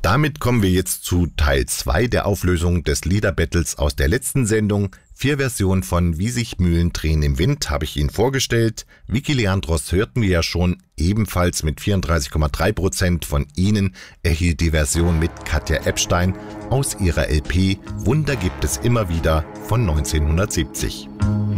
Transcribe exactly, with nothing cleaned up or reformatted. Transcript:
damit kommen wir jetzt zu Teil zwei der Auflösung des Liederbattles aus der letzten Sendung. Vier Versionen von Wie sich Mühlen drehen im Wind habe ich Ihnen vorgestellt. Vicky Leandros hörten wir ja schon, ebenfalls mit vierunddreißig Komma drei Prozent. Von Ihnen erhielt die Version mit Katja Epstein aus ihrer L P Wunder gibt es immer wieder von neunzehnhundertsiebzig.